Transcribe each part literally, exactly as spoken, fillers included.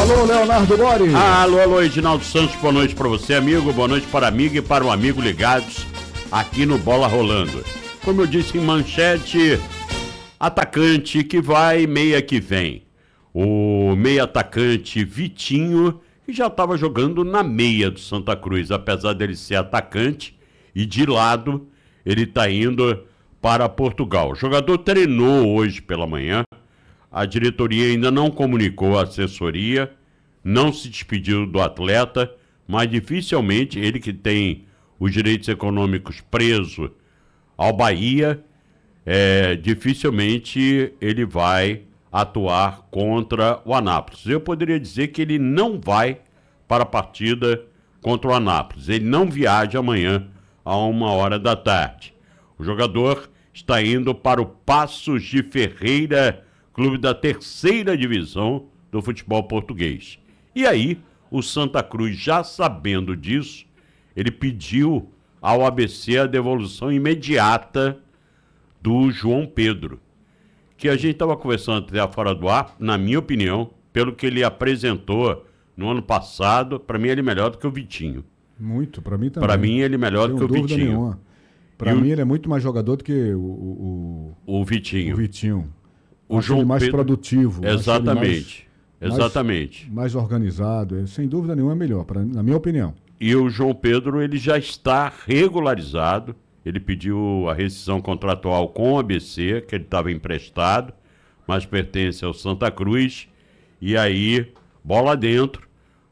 alô, Leonardo Bori. Alô, alô, Edinaldo Santos, boa noite para você, amigo, boa noite para a amiga e para o amigo ligados aqui no Bola Rolando. Como eu disse em manchete, atacante que vai, meia que vem. O meia atacante Vitinho, que já estava jogando na meia do Santa Cruz, apesar dele ser atacante, e de lado ele está indo para Portugal. O jogador treinou hoje pela manhã, a diretoria ainda não comunicou a assessoria, não se despediu do atleta, mas dificilmente ele que tem os direitos econômicos preso ao Bahia, é, dificilmente ele vai atuar contra o Anápolis. Eu poderia dizer que ele não vai para a partida contra o Anápolis. Ele não viaja amanhã a uma hora da tarde. O jogador está indo para o Paços de Ferreira, clube da terceira divisão do futebol português. E aí, o Santa Cruz, já sabendo disso, ele pediu ao A B C a devolução imediata do João Pedro, que a gente estava conversando até fora do ar, na minha opinião, pelo que ele apresentou no ano passado, para mim ele é melhor do que o Vitinho. Muito, para mim também. Para mim ele é melhor do que o Vitinho. Para mim o... ele é muito mais jogador do que o... O, o Vitinho. O Vitinho. O acho João ele mais Pedro... produtivo. Exatamente. Mais, Exatamente. Mais, mais organizado. Sem dúvida nenhuma é melhor, pra, na minha opinião. E o João Pedro, ele já está regularizado. Ele pediu a rescisão contratual com o A B C, que ele estava emprestado, mas pertence ao Santa Cruz. E aí, bola dentro,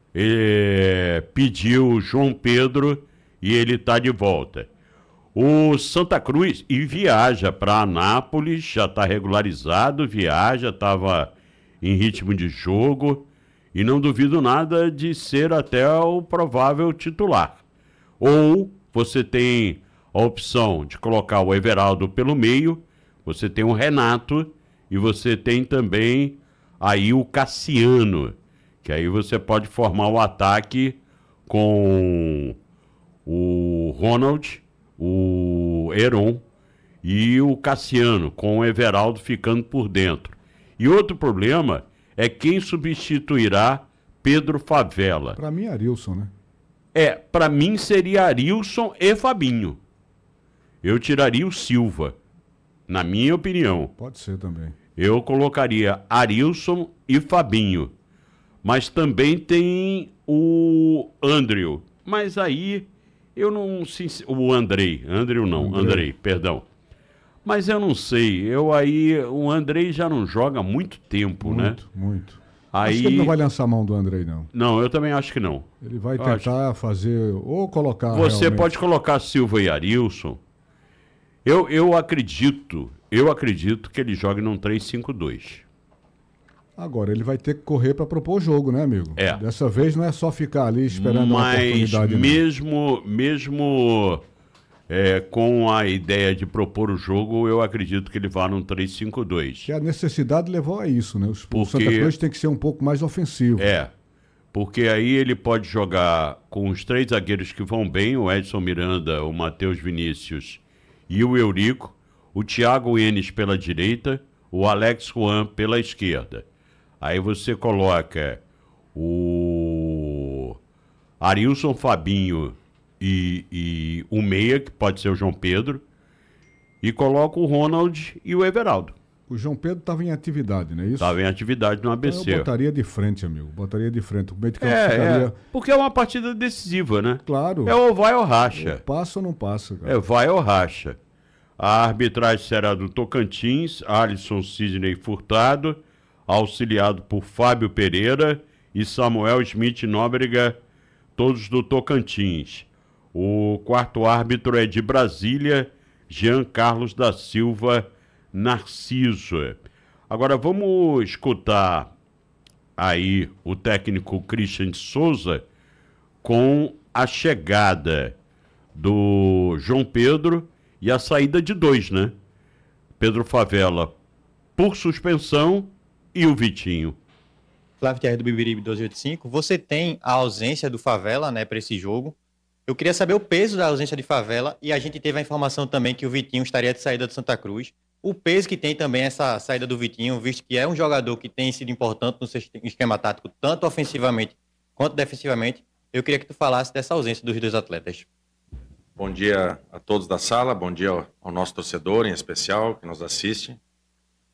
ele pediu o João Pedro e ele está de volta. O Santa Cruz e viaja para Anápolis, já está regularizado, viaja, estava em ritmo de jogo e não duvido nada de ser até o provável titular. Ou você tem a opção de colocar o Everaldo pelo meio, você tem o Renato e você tem também aí o Cassiano, que aí você pode formar o ataque com o Ronald, o Heron e o Cassiano, com o Everaldo ficando por dentro. E outro problema é quem substituirá Pedro Favela. Para mim é Arilson, né? É, para mim seria Arilson e Fabinho. Eu tiraria o Silva, na minha opinião. Pode ser também. Eu colocaria Arilson e Fabinho. Mas também tem o Andrew. Mas aí eu não... O Andrei. Andrew não, Andrei, Andrei perdão. Mas eu não sei. Eu aí... O Andrei já não joga há muito tempo, muito, né? Muito, muito. Aí... Acho que ele não vai lançar a mão do Andrei, não. Não, eu também acho que não. Ele vai tentar acho... fazer... Ou colocar Você realmente... pode colocar Silva e Arilson. Eu, eu acredito... Eu acredito que ele jogue num três cinco dois. Agora, ele vai ter que correr para propor o jogo, né, amigo? É. Dessa vez não é só ficar ali esperando Mas uma oportunidade. Mas mesmo, mesmo é, com a ideia de propor o jogo, eu acredito que ele vá num três cinco dois. Que a necessidade levou a isso, né? O porque, Santa Cruz tem que ser um pouco mais ofensivo. É, porque aí ele pode jogar com os três zagueiros que vão bem, o Edson Miranda, o Matheus Vinícius e o Eurico, o Thiago Enes pela direita, o Alex Juan pela esquerda. Aí você coloca o Arilson, Fabinho e, e o meia, que pode ser o João Pedro, e coloca o Ronald e o Everaldo. O João Pedro estava em atividade, não é isso? Estava em atividade no A B C. Então eu botaria de frente, amigo. Botaria de frente. O meio de campo é, ficaria... é, porque é uma partida decisiva, né? Claro. É ou vai ou racha. Ou passa ou não passa, cara. É, vai ou racha. A arbitragem será do Tocantins, Alisson Sidney Furtado, auxiliado por Fábio Pereira e Samuel Smith Nóbrega, todos do Tocantins. O quarto árbitro é de Brasília, Jean Carlos da Silva Narciso. Agora vamos escutar aí o técnico Christian de Souza com a chegada do João Pedro e a saída de dois, né? Pedro Favela por suspensão e o Vitinho. Flávio Thierry do Bibiribe doze oitenta e cinco. Você tem a ausência do Favela, né, para esse jogo. Eu queria saber o peso da ausência de Favela e a gente teve a informação também que o Vitinho estaria de saída do Santa Cruz. o peso que tem também essa saída do Vitinho, visto que é um jogador que tem sido importante no seu esquema tático, tanto ofensivamente quanto defensivamente. Eu queria que tu falasse dessa ausência dos dois atletas. Bom dia a todos da sala, bom dia ao nosso torcedor em especial que nos assiste.